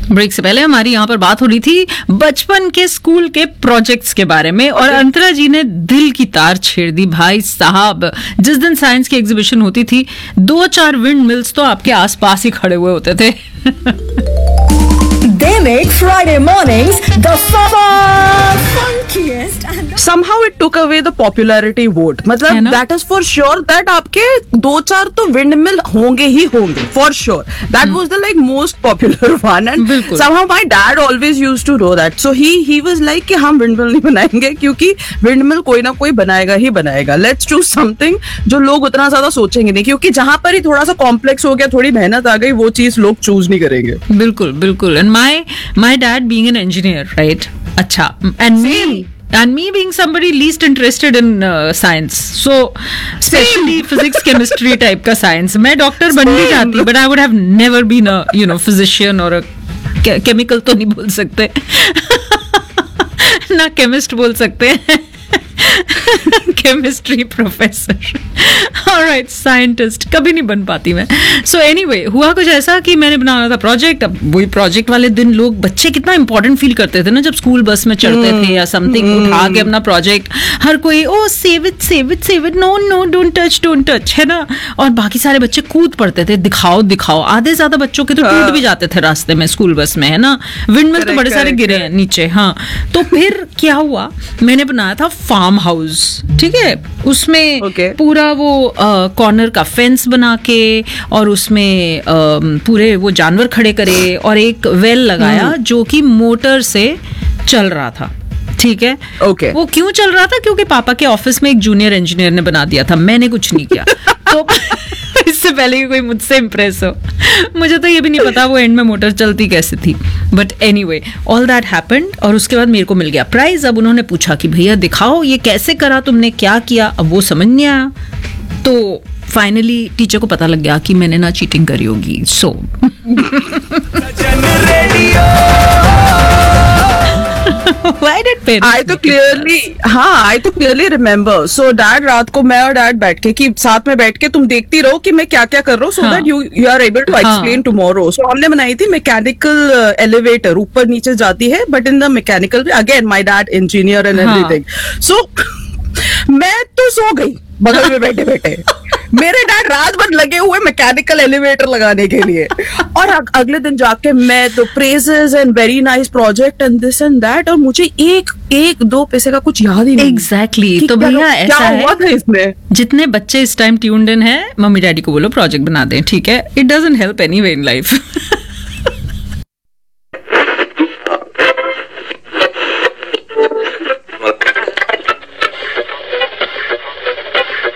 Break से पहले हमारी यहाँ पर बात हो रही थी बचपन के स्कूल के प्रोजेक्ट्स के बारे में, और अंतरा जी ने दिल की तार छेड़ दी भाई साहब। जिस दिन साइंस की एग्जीबिशन होती थी 2-4 विंड मिल्स तो आपके आसपास ही खड़े हुए होते थे। They make Friday mornings the funkiest and somehow it took away the popularity vote. मतलब that is for sure that आपके 2-4 तो windmill होंगे ही होंगे for sure. That was the like most popular one, and somehow my dad always used to do that. So he was like कि हम windmill नहीं बनाएंगे क्योंकि windmill कोई ना कोई बनाएगा ही बनाएगा. Let's choose something जो लोग उतना ज्यादा सोचेंगे नहीं, क्योंकि जहाँ पर ही थोड़ा सा कॉम्प्लेक्स हो गया, थोड़ी मेहनत आ गई, वो चीज लोग चूज नहीं करेंगे. बिल्कुल बिल्कुल. And my dad being an engineer, right? अच्छा, and me being somebody least interested in science, so especially physics chemistry type का science, मैं डॉक्टर बन भी जाती, but I would have never been a physician or a chemical तो नहीं बोल सकते ना chemist बोल सकते केमिस्ट्री प्रोफेसर, ऑलराइट, साइंटिस्ट कभी नहीं बन पाती मैं. सो एनीवे, हुआ कुछ ऐसा कि मैंने बनाना था प्रोजेक्ट. अब वही प्रोजेक्ट वाले दिन लोग, बच्चे कितना इंपॉर्टेंट फील करते थे ना जब स्कूल बस में चढ़ते थे या समथिंग, उठा के अपना प्रोजेक्ट, हर कोई ओ save it, no don't touch, है ना. और बाकी सारे बच्चे कूद पड़ते थे, दिखाओ. आधे ज्यादा बच्चों के तो टूट भी जाते थे रास्ते में स्कूल बस में, है ना. विंडमिल तो बड़े सारे गिरे हैं नीचे. हाँ, तो फिर क्या हुआ, मैंने बनाया था फार्म हाउस, ठीक है. उसमें पूरा वो कॉर्नर का फेंस बना के, और उसमें पूरे वो जानवर खड़े करे, और एक वेल लगाया जो कि मोटर से चल रहा था, ठीक है. वो क्यों चल रहा था? क्योंकि पापा के ऑफिस में एक जूनियर इंजीनियर ने बना दिया था, मैंने कुछ नहीं किया. तो इससे पहले कि कोई मुझसे इम्प्रेस हो, मुझे तो ये भी नहीं पता वो एंड में मोटर चलती कैसे थी. But anyway, all that happened, और उसके बाद मेरे को मिल गया प्राइज. अब उन्होंने पूछा कि भैया दिखाओ ये कैसे करा तुमने, क्या किया. अब वो समझ नहीं आया, तो फाइनली टीचर को पता लग गया कि मैंने ना चीटिंग करी होगी. सो Why did parents? I तो clearly remember. So dad, रात को मैं और डैड बैठ के, कि साथ में बैठ के तुम देखती रहो कि मैं क्या क्या कर रहा हूँ, so that you are able to explain tomorrow. So हमने बनाई थी मैकेनिकल एलिवेटर, ऊपर नीचे जाती है, but in the mechanical, again my dad engineer and everything. So मैं तो सो गई बगल में बैठे बैठे. मेरे डैड रात भर लगे हुए मैकेनिकल एलिवेटर लगाने के लिए, और अगले दिन जाके मैं तो praises and very nice project and this and that, और मुझे एक 2 पैसे का कुछ याद ही नहीं. एग्जैक्टली. तो भैया ऐसा है, इसमें जितने बच्चे इस टाइम ट्यून्ड इन है, मम्मी डैडी को बोलो प्रोजेक्ट बना दें, ठीक है. It doesn't help anyway in life.